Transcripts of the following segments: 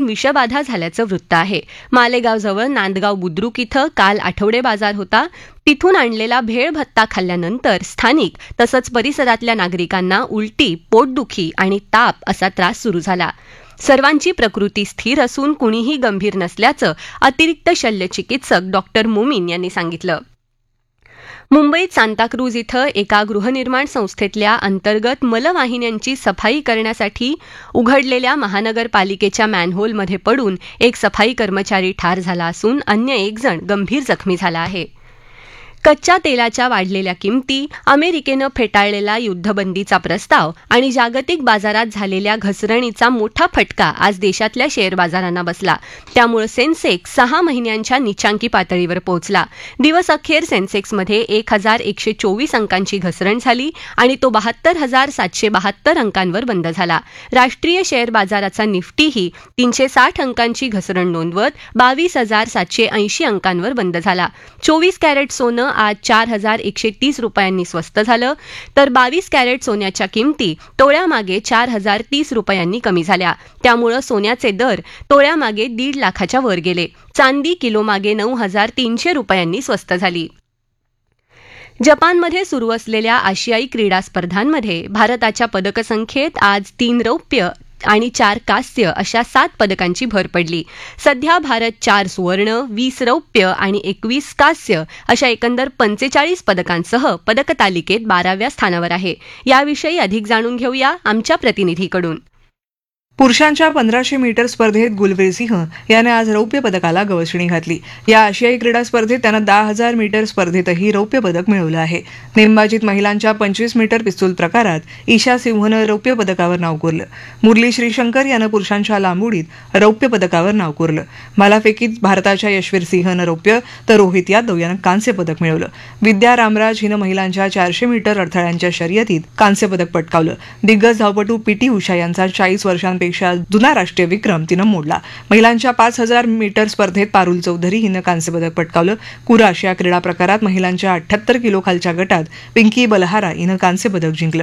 विषबाधा झाल्याचं वृत्त आहे. मालेगावजवळ नांदगाव बुद्रुक इथं काल आठवडे बाजार होता. तिथून आणलेला भेळ भत्ता खाल्ल्यानंतर स्थानिक तसंच परिसरातल्या नागरिकांना उलटी, पोटदुखी आणि ताप असा त्रास सुरू झाला. सर्वांची प्रकृती स्थिर असून कुणीही गंभीर नसल्याचं अतिरिक्त शल्यचिकित्सक डॉक्टर मोमीन यांनी सांगितलं. मुंबईत सांताक्रूज इथं एका गृहनिर्माण संस्थेतल्या अंतर्गत मलवाहिन्यांची सफाई करण्यासाठी उघडलेल्या महानगरपालिकेच्या मॅनहोलमध्ये पडून एक सफाई कर्मचारी ठार झाला असून अन्य एक जण गंभीर जखमी झाला आहे. कच्च्या तेलाच्या वाढलेल्या किमती, अमेरिकेनं फेटाळलेला युद्धबंदीचा प्रस्ताव आणि जागतिक बाजारात झालेल्या घसरणीचा मोठा फटका आज देशातल्या शेअर बाजारांना बसला. त्यामुळे सेन्सेक्स 6 महिन्यांच्या नीचांकी पातळीवर पोहोचला. दिवस अखेर सेन्सेक्समध्ये 1124 अंकांची घसरण झाली आणि तो 72,772 अंकांवर बंद झाला. राष्ट्रीय शेअर बाजाराचा निफ्टीही 360 अंकांची घसरण नोंदवत 22,780 अंकांवर बंद झाला. 24 कॅरेट सोनं आज 4,130 रुपयांनी स्वस्त झालं, तर 22 कॅरेट सोन्याच्या किमती तोळ्यामागे 4,030 रुपयांनी कमी झाल्या. त्यामुळे सोन्याचे दर तोळ्यामागे 1.5 लाखाच्या वर गेले. चांदी किलोमागे 9,300 रुपयांनी स्वस्त झाली. जपानमध्ये सुरू असलेल्या आशियाई क्रीडा स्पर्धांमध्ये भारताच्या पदकसंख्येत आज 3 रौप्य आणि 4 कांस्य अशा 7 पदकांची भर पडली. सध्या भारत 4 सुवर्ण, 20 रौप्य आणि 21 कांस्य अशा एकंदर 45 पदकांसह पदकतालिकेत 12व्या स्थानावर आहे. याविषयी अधिक जाणून घेऊया आमच्या प्रतिनिधीकडून. पुरुषांच्या 1500 मीटर स्पर्धेत गुलवीर सिंह याने आज रौप्य पदकाला गवसणी घातली. या आशियाई क्रीडा स्पर्धेत त्यानं 10,000 मीटर स्पर्धेतही रौप्य पदक मिळवलं आहे. नेमबाजीत महिलांच्या 25 मीटर पिस्तूल प्रकारात ईशा सिंहनं रौप्य पदकावर नाव कोरलं. मुरली श्रीशंकर यानं पुरुषांच्या लांबुडीत रौप्य पदकावर नाव कोरलं. भालाफेकीत भारताच्या यशवीर सिंहनं रौप्य तर रोहित यादव यानं कांस्य पदक मिळवलं. विद्या रामराज हिनं महिलांच्या 400 मीटर अडथळ्यांच्या शर्यतीत कांस्य पदक पटकावलं. दिग्गज धावपटू पीटी उषा यांचा 40 वर्षांपेक्षा जुना राष्ट्रीय विक्रम तिनं मोडला. महिलांच्या 5,000 मीटर स्पर्धेत पारुल चौधरी हिनं कांस्य पदक पटकावलं. कुराश या क्रीडा प्रकारात महिलांच्या 78 किलो खालच्या गटात पिंकी बलहारा हिनं कांस्य पदक जिंकलं.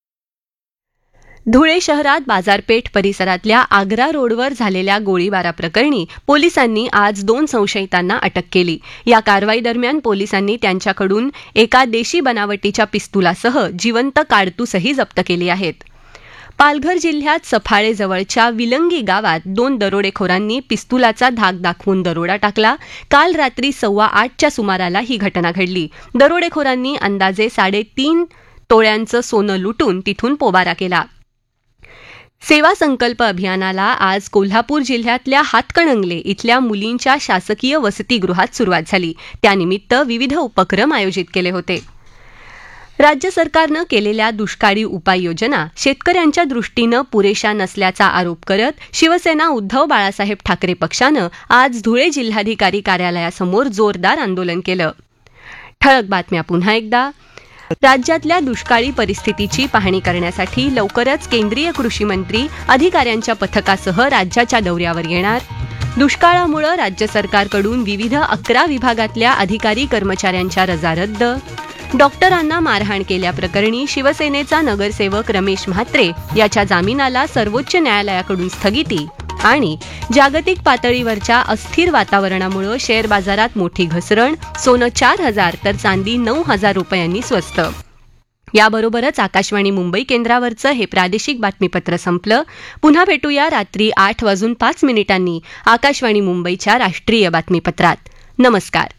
धुळे शहरात बाजारपेठ परिसरातल्या आग्रा रोडवर झालेल्या गोळीबाराप्रकरणी पोलिसांनी आज 2 संशयितांना अटक केली. या कारवाईदरम्यान पोलिसांनी त्यांच्याकडून एका देशी बनावटीच्या पिस्तुलासह जिवंत काडतूसही जप्त केली आहेत. पालघर जिल्ह्यात सफाळेजवळच्या विलंगी गावात 2 दरोडेखोरांनी पिस्तुलाचा धाक दाखवून दरोडा टाकला. काल रात्री 8:15च्या सुमाराला ही घटना घडली. दरोडेखोरांनी अंदाजे 3.5 तोळ्यांचं सोनं लुटून तिथून पोबारा केला. सेवा संकल्प अभियानाला आज कोल्हापूर जिल्ह्यातल्या हातकणंगले इथल्या मुलींच्या शासकीय वसतिगृहात सुरुवात झाली. त्यानिमित्त विविध उपक्रम आयोजित केले होते. राज्य सरकारनं केलेल्या दुष्काळी उपाययोजना शेतकऱ्यांच्या दृष्टीनं पुरेशा नसल्याचा आरोप करत शिवसेना उद्धव बाळासाहेब ठाकरे पक्षानं आज धुळे जिल्हाधिकारी कार्यालयासमोर जोरदार आंदोलन केलं. ठळक बातम्या पुन्हा एकदा. राज्यातल्या दुष्काळी परिस्थितीची पाहणी करण्यासाठी लवकरच केंद्रीय कृषी मंत्री अधिकाऱ्यांच्या पथकासह राज्याच्या दौऱ्यावर येणार. दुष्काळामुळे राज्य सरकारकडून विविध 11 विभागातल्या अधिकारी कर्मचाऱ्यांच्या रजा रद्द. डॉक्टरांना मारहाण केल्याप्रकरणी शिवसेनेचा नगरसेवक रमेश म्हात्रे याच्या जामिनाला सर्वोच्च न्यायालयाकडून स्थगिती. आणि जागतिक पातळीवरच्या अस्थिर वातावरणामुळे शेअर बाजारात मोठी घसरण, सोनं 4,000 तर चांदी 9,000 रुपयांनी स्वस्त. याबरोबरच आकाशवाणी मुंबई केंद्रावरचं हे प्रादेशिक बातमीपत्र संपलं. पुन्हा भेटूया रात्री 8:05 आकाशवाणी मुंबईच्या राष्ट्रीय बातमीपत्रात. नमस्कार.